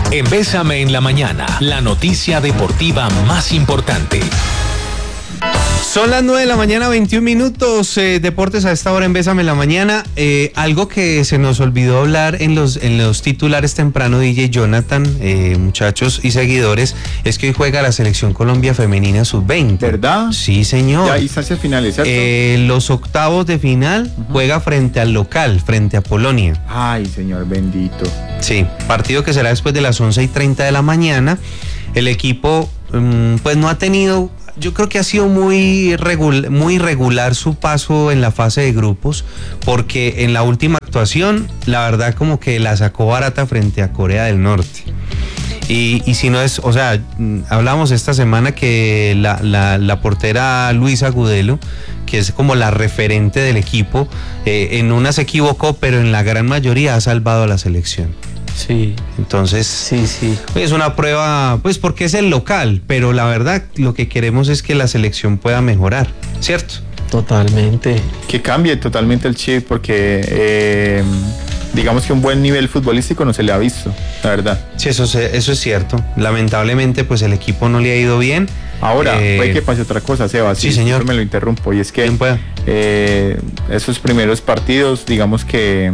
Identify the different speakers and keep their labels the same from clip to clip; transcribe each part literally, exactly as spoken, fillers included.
Speaker 1: En Bésame en la Mañana, la noticia deportiva más importante.
Speaker 2: Son las nueve de la mañana, veintiún minutos, eh, deportes a esta hora en Bésame en la Mañana. Eh, algo que se nos olvidó hablar en los, en los titulares temprano, D J Jonathan, eh, muchachos y seguidores, es que hoy juega la Selección Colombia Femenina sub veinte.
Speaker 3: ¿Verdad?
Speaker 2: Sí, señor.
Speaker 3: Ya instancias finales, ¿cierto?
Speaker 2: Eh, los octavos de final uh-huh. juega frente al local, frente a Polonia.
Speaker 3: Ay, señor bendito.
Speaker 2: Sí, partido que será después de las once y treinta de la mañana. El equipo, um, pues no ha tenido... Yo creo que ha sido muy, regul- muy irregular su paso en la fase de grupos, porque en la última actuación, la verdad como que la sacó barata frente a Corea del Norte. Y, y si no es, o sea, hablamos esta semana que la, la, la portera Luisa Agudelo, que es como la referente del equipo, eh, en una se equivocó, pero en la gran mayoría ha salvado a la selección.
Speaker 4: Sí.
Speaker 2: Entonces,
Speaker 4: sí, sí.
Speaker 2: Es una prueba, pues porque es el local, pero la verdad lo que queremos es que la selección pueda mejorar, ¿cierto?
Speaker 4: Totalmente.
Speaker 3: Que cambie totalmente el chip, porque eh, digamos que un buen nivel futbolístico no se le ha visto, la verdad.
Speaker 2: Sí, eso, eso es cierto. Lamentablemente, pues el equipo no le ha ido bien.
Speaker 3: Ahora, eh, puede que pase otra cosa, Seba.
Speaker 2: Sí, sí señor.
Speaker 3: Me lo interrumpo, y es que eh, esos primeros partidos, digamos que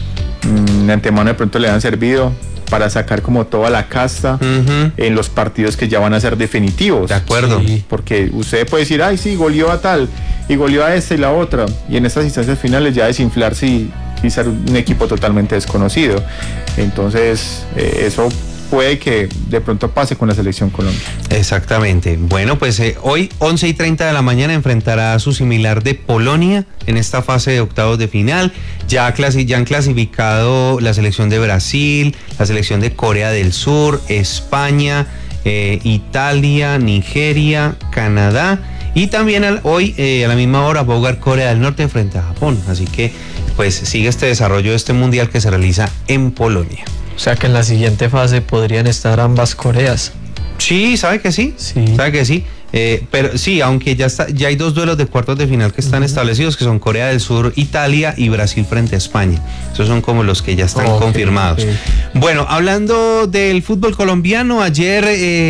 Speaker 3: de antemano de pronto le han servido para sacar como toda la casta uh-huh. en los partidos que ya van a ser definitivos.
Speaker 2: De acuerdo.
Speaker 3: Sí. Porque usted puede decir, ay sí, goleó a tal, y goleó a esta y la otra, y en estas instancias finales ya desinflarse y, y ser un equipo totalmente desconocido. Entonces, eh, eso puede que de pronto pase con la Selección Colombia.
Speaker 2: Exactamente. Bueno, pues eh, hoy once y treinta de la mañana enfrentará a su similar de Polonia en esta fase de octavos de final. Ya, clasi- ya han clasificado la selección de Brasil, la selección de Corea del Sur, España, eh, Italia, Nigeria, Canadá, y también al, hoy eh, a la misma hora va a jugar Corea del Norte frente a Japón. Así que pues sigue este desarrollo de este mundial que se realiza en Polonia.
Speaker 4: O sea que en la siguiente fase podrían estar ambas Coreas.
Speaker 2: Sí, ¿sabe que sí?
Speaker 4: Sí.
Speaker 2: ¿Sabe que sí? Eh, pero sí, aunque ya está, ya hay dos duelos de cuartos de final que están uh-huh. establecidos, que son Corea del Sur, Italia y Brasil frente a España. Esos son como los que ya están okay, confirmados. Okay. Bueno, hablando del fútbol colombiano, ayer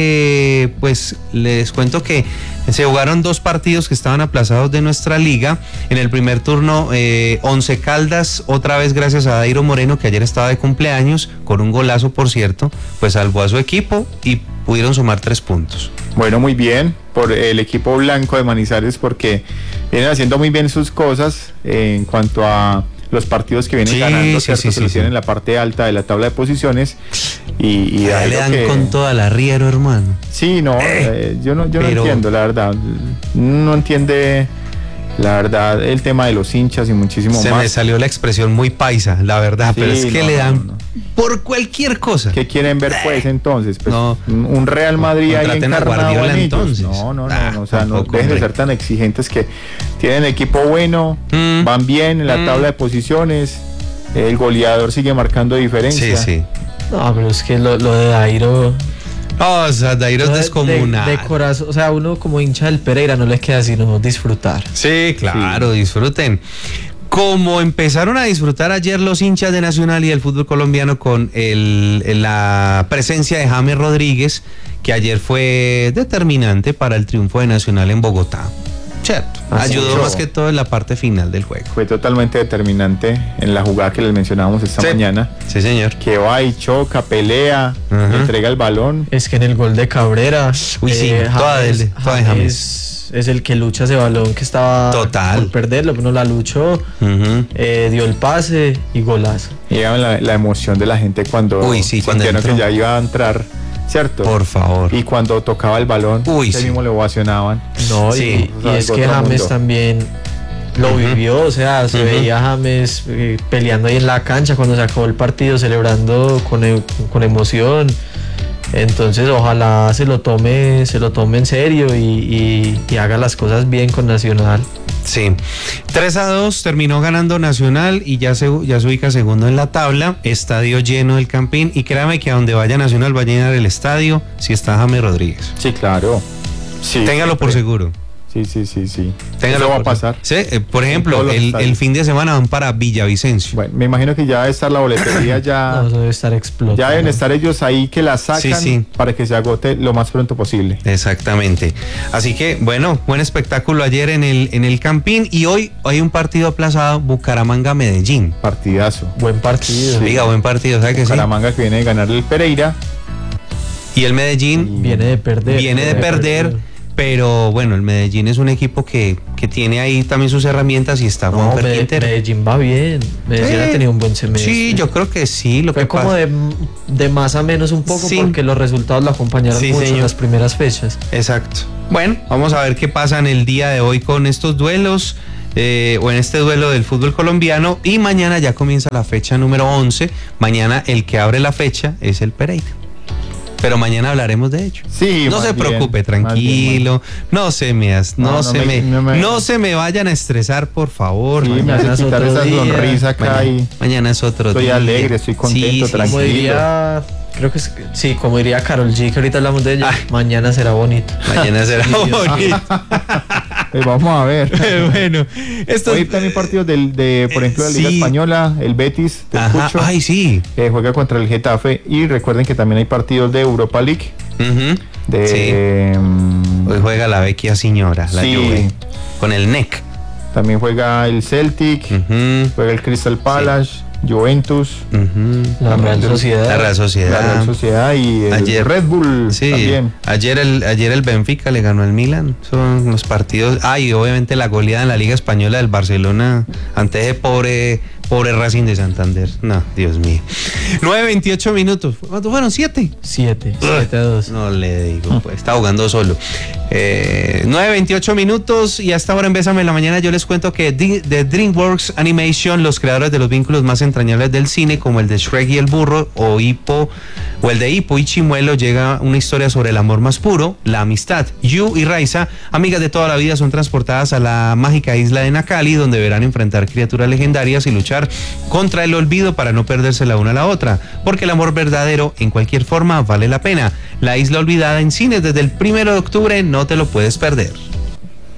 Speaker 2: eh, pues les cuento que se jugaron dos partidos que estaban aplazados de nuestra liga. En el primer turno, eh, Once Caldas, otra vez gracias a Dairo Moreno, que ayer estaba de cumpleaños, con un golazo por cierto, pues salvó a su equipo y pudieron sumar tres puntos.
Speaker 3: Bueno, muy bien por el equipo blanco de Manizales, porque vienen haciendo muy bien sus cosas eh, en cuanto a los partidos que vienen sí, ganando, ¿cierto? Sí, sí, se los sí, tienen sí. en la parte alta de la tabla de posiciones. Y, y
Speaker 2: le dan
Speaker 3: que,
Speaker 2: con toda la riero, hermano.
Speaker 3: Sí, no, eh, yo no, yo pero, no entiendo, la verdad. No entiende, la verdad, el tema de los hinchas y muchísimo
Speaker 2: se
Speaker 3: más.
Speaker 2: Se me salió la expresión muy paisa, la verdad, sí, pero es que no, le dan no, no. por cualquier cosa.
Speaker 3: ¿Qué quieren ver pues entonces? Pues, no, un Real Madrid ahí encarnado en ellos. No, no, no, ah, no, o sea, no dejen de ser tan exigentes, que tienen equipo bueno, mm, van bien en la mm. tabla de posiciones, el goleador sigue marcando diferencia.
Speaker 2: Sí, sí.
Speaker 4: No, pero es que lo, lo de Dairo...
Speaker 2: Oh, o sea, Dairo es descomunal.
Speaker 4: De, de corazón, o sea, uno como hincha del Pereira no le queda sino disfrutar.
Speaker 2: Sí, claro, sí. Disfruten. Como empezaron a disfrutar ayer los hinchas de Nacional y del fútbol colombiano con el, la presencia de James Rodríguez, que ayer fue determinante para el triunfo de Nacional en Bogotá. Cierto, Así ayudó mucho. Más que todo en la parte final del juego.
Speaker 3: Fue totalmente determinante en la jugada que les mencionábamos esta
Speaker 2: sí.
Speaker 3: mañana.
Speaker 2: Sí, señor.
Speaker 3: Que va y choca, pelea, uh-huh. entrega el balón.
Speaker 4: Es que en el gol de Cabrera,
Speaker 2: uy, sí,
Speaker 4: eh,
Speaker 2: toda
Speaker 4: James,
Speaker 2: de, toda de James.
Speaker 4: Es el que lucha ese balón que estaba
Speaker 2: Total.
Speaker 4: por perderlo, no la luchó, uh-huh. eh, dio el pase y golazo.
Speaker 3: Y la, la emoción de la gente cuando
Speaker 2: uy, sí, cuando
Speaker 3: que ya iba a entrar. ¿Cierto?
Speaker 2: Por favor.
Speaker 3: Y cuando tocaba el balón,
Speaker 2: Uy,
Speaker 3: sí.
Speaker 2: mismo
Speaker 3: le ovacionaban.
Speaker 4: No, sí. y, y es que James mundo. también lo uh-huh. vivió, o sea, se uh-huh. veía a James eh, peleando ahí en la cancha cuando se acabó el partido, celebrando con, con emoción. Entonces ojalá se lo tome, se lo tome en serio y, y, y haga las cosas bien con Nacional.
Speaker 2: Sí, tres a dos terminó ganando Nacional y ya se, ya se ubica segundo en la tabla, estadio lleno del Campín, y créame que a donde vaya Nacional va a llenar el estadio si está James Rodríguez.
Speaker 3: Sí, claro. Sí,
Speaker 2: téngalo
Speaker 3: siempre.
Speaker 2: por seguro.
Speaker 3: Sí, sí, sí, sí.
Speaker 2: Eso va a pasar. Sí, eh, por ejemplo, el, el fin de semana van para Villavicencio.
Speaker 3: Bueno, me imagino que ya debe estar la boletería, ya...
Speaker 4: No, debe estar explotado.
Speaker 3: Ya deben estar ellos ahí que la sacan sí, sí. para que se agote lo más pronto posible.
Speaker 2: Exactamente. Así que, bueno, buen espectáculo ayer en el, en el Campín y hoy hay un partido aplazado, Bucaramanga-Medellín.
Speaker 3: Partidazo.
Speaker 4: Buen partido.
Speaker 2: Sí. Diga, buen partido, ¿sabes que sí?
Speaker 3: Bucaramanga que viene de ganarle el Pereira.
Speaker 2: Y el Medellín...
Speaker 4: Viene de perder.
Speaker 2: Viene de perder... perder. Pero bueno, el Medellín es un equipo que, que tiene ahí también sus herramientas y está
Speaker 4: no, Med- Medellín va bien. Medellín eh, ha tenido un buen semestre.
Speaker 2: Sí, yo creo que sí. Lo
Speaker 4: Fue
Speaker 2: que
Speaker 4: como
Speaker 2: pasa...
Speaker 4: de, de más a menos un poco sí. porque los resultados lo acompañaron sí, mucho señor. en las primeras fechas.
Speaker 2: Exacto. Bueno, vamos a ver qué pasa en el día de hoy con estos duelos. Eh, o en este duelo del fútbol colombiano. Y mañana ya comienza la fecha número once. Mañana el que abre la fecha es el Pereira. Pero mañana hablaremos de ello.
Speaker 3: Sí,
Speaker 2: no se
Speaker 3: bien,
Speaker 2: preocupe, tranquilo. Bien, no se me no, no, se me, me, me no se me vayan a estresar, por favor.
Speaker 3: Sí, mañana me hace quitar esa día. sonrisa acá
Speaker 2: mañana,
Speaker 3: y
Speaker 2: mañana es otro
Speaker 3: estoy
Speaker 2: día.
Speaker 3: Estoy alegre, estoy contento,
Speaker 4: sí, sí,
Speaker 3: tranquilo.
Speaker 4: Como diría, creo que es, sí, como diría Karol G, que ahorita hablamos de ella. Ay. Mañana será bonito.
Speaker 2: Mañana será bonito.
Speaker 3: Pues vamos a ver.
Speaker 2: Bueno,
Speaker 3: esto hoy también partidos del, de, por ejemplo, la Liga sí. Española, el Betis, del Cucho,
Speaker 2: ay sí,
Speaker 3: eh, juega contra el Getafe y recuerden que también hay partidos de Europa League.
Speaker 2: Uh-huh.
Speaker 3: De,
Speaker 2: sí. um, hoy juega la vecchia señora, la
Speaker 3: sí.
Speaker 2: Juve, con el N E C.
Speaker 3: También juega el Celtic, uh-huh. juega el Crystal Palace. Sí. Juventus,
Speaker 2: uh-huh.
Speaker 4: la Real Sociedad,
Speaker 2: la Real Sociedad,
Speaker 3: la Real Sociedad y el ayer, Red Bull
Speaker 2: sí,
Speaker 3: también.
Speaker 2: Ayer el, ayer el Benfica le ganó al Milan. Son los partidos. Ah, y obviamente la goleada en la Liga Española del Barcelona ante ese pobre, pobre Racing de Santander. No, Dios mío. nueve veintiocho minutos. ¿Cuántos fueron? ¿Siete?
Speaker 4: Siete. Siete a dos.
Speaker 2: No le digo, pues está jugando solo. Eh, nueve veintiocho minutos y hasta ahora en Bésame en la Mañana yo les cuento que de DreamWorks Animation, los creadores de los vínculos más entrañables del cine, como el de Shrek y el burro o Hippo o el de Hippo y Chimuelo, llega una historia sobre el amor más puro, la amistad. Yu y Raiza, amigas de toda la vida, son transportadas a la mágica isla de Nakali, donde deberán enfrentar criaturas legendarias y luchar contra el olvido para no perderse la una a la otra, porque el amor verdadero en cualquier forma vale la pena. La Isla Olvidada en cines desde el primero de octubre, no te lo puedes perder.